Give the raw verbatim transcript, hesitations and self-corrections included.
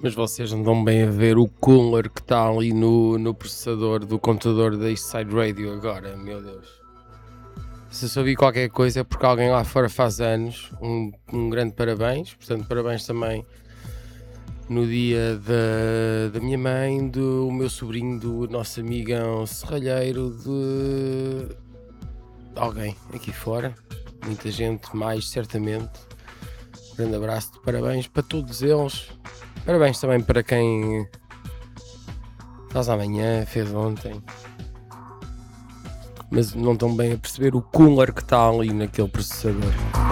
Mas vocês não estão bem a ver o cooler que está ali no, no processador do computador da Eastside Radio agora, meu Deus. Se eu souber qualquer coisa é porque alguém lá fora faz anos. Um, um grande parabéns. Portanto, parabéns também no dia da, da minha mãe, do meu sobrinho, do nosso amigão serralheiro, de alguém aqui fora. Muita gente mais, certamente. Um grande abraço de parabéns para todos eles. Parabéns também para quem faz amanhã, fez ontem. Mas não estão bem a perceber o cooler que está ali naquele processador.